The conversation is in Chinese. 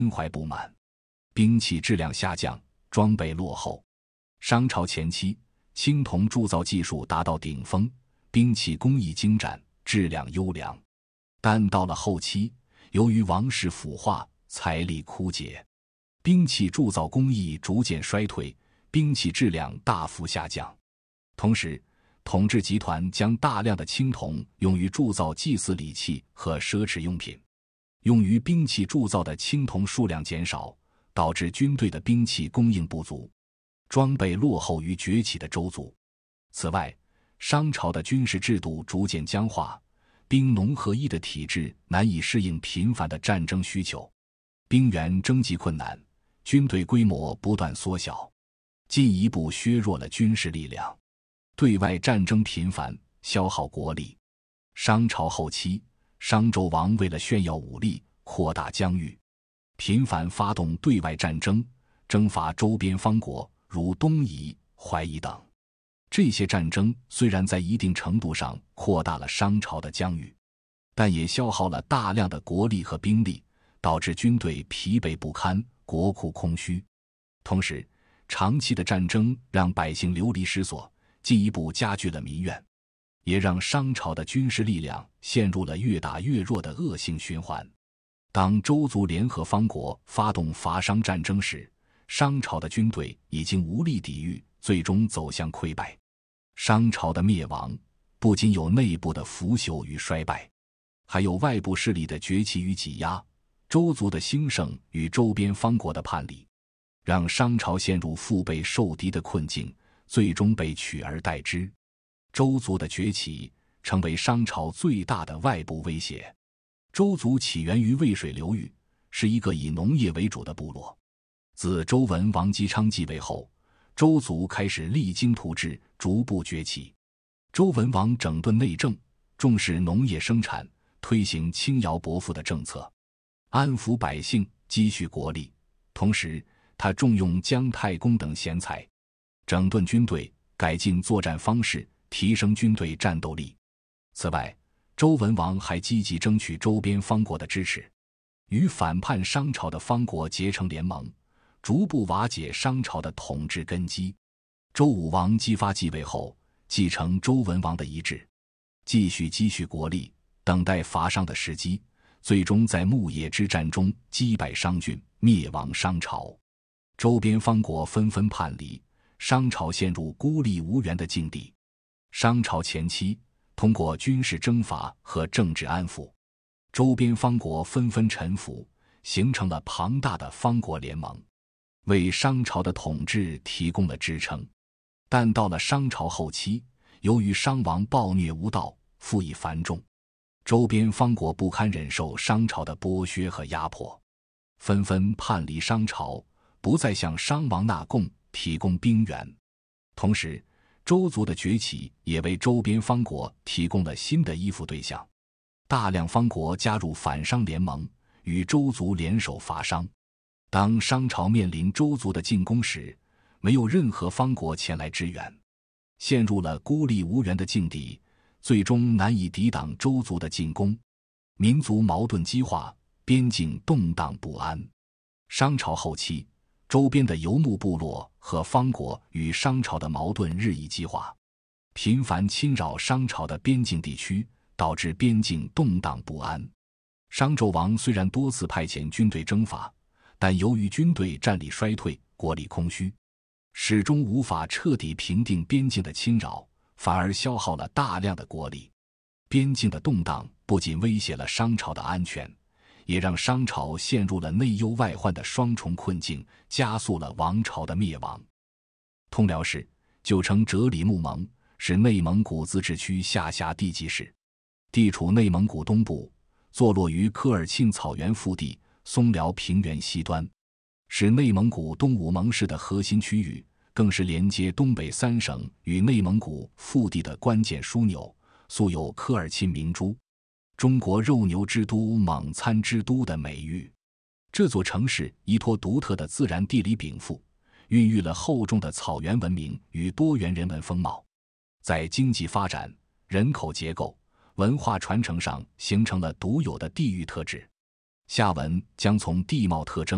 怀不满，兵器质量下降，装备落后。商朝前期，青铜铸造技术达到顶峰，兵器工艺精湛，质量优良。但到了后期，由于王室腐化，财力枯竭，兵器铸造工艺逐渐衰退，兵器质量大幅下降。同时，统治集团将大量的青铜用于铸造祭祀礼器和奢侈用品，用于兵器铸造的青铜数量减少，导致军队的兵器供应不足，装备落后于崛起的周族。此外，商朝的军事制度逐渐僵化，兵农合一的体制难以适应频繁的战争需求，兵源征集困难，军队规模不断缩小，进一步削弱了军事力量。对外战争频繁，消耗国力。商朝后期，商纣王为了炫耀武力，扩大疆域，频繁发动对外战争，征伐周边方国，如东夷、淮夷等。这些战争虽然在一定程度上扩大了商朝的疆域，但也消耗了大量的国力和兵力，导致军队疲惫不堪，国库空虚。同时，长期的战争让百姓流离失所，进一步加剧了民怨，也让商朝的军事力量陷入了越打越弱的恶性循环。当周族联合方国发动伐商战争时，商朝的军队已经无力抵御，最终走向溃败。商朝的灭亡不仅有内部的腐朽与衰败，还有外部势力的崛起与挤压。周族的兴盛与周边方国的叛离，让商朝陷入腹背受敌的困境，最终被取而代之。周族的崛起成为商朝最大的外部威胁。周族起源于渭水流域，是一个以农业为主的部落。自周文王姬昌继位后，周族开始励精图治，逐步崛起。周文王整顿内政，重视农业生产，推行轻徭薄赋的政策，安抚百姓，积蓄国力。同时，他重用姜太公等贤才，整顿军队，改进作战方式，提升军队战斗力。此外，周文王还积极争取周边方国的支持，与反叛商朝的方国结成联盟，逐步瓦解商朝的统治根基。周武王姬发继位后，继承周文王的遗志，继续积蓄国力，等待伐商的时机，最终在牧野之战中击败商郡，灭亡商朝。周边方国纷纷叛离，商朝陷入孤立无援的境地。商朝前期，通过军事征伐和政治安抚，周边方国纷纷臣服，形成了庞大的方国联盟，为商朝的统治提供了支撑。但到了商朝后期，由于商王暴虐无道，赋役繁重，周边方国不堪忍受商朝的剥削和压迫，纷纷叛离商朝，不再向商王纳贡，提供兵源。同时，周族的崛起也为周边方国提供了新的依附对象，大量方国加入反商联盟，与周族联手伐商。当商朝面临周族的进攻时，没有任何方国前来支援，陷入了孤立无援的境地，最终难以抵挡周族的进攻，民族矛盾激化，边境动荡不安。商朝后期，周边的游牧部落和方国与商朝的矛盾日益激化，频繁侵扰商朝的边境地区，导致边境动荡不安。商纣王虽然多次派遣军队征伐，但由于军队战力衰退，国力空虚，始终无法彻底平定边境的侵扰，反而消耗了大量的国力。边境的动荡不仅威胁了商朝的安全，也让商朝陷入了内忧外患的双重困境，加速了王朝的灭亡。通辽氏旧称哲里木盟，是内蒙古自治区下辖地级市，地处内蒙古东部，坐落于科尔沁草原腹地松辽平原西端，是内蒙古东武盟市的核心区域，更是连接东北3省与内蒙古腹地的关键枢纽，素有科尔沁明珠、中国肉牛之都、蒙餐之都的美誉。这座城市依托独特的自然地理禀赋，孕育了厚重的草原文明与多元人文风貌，在经济发展、人口结构、文化传承上形成了独有的地域特质。下文将从地貌特征、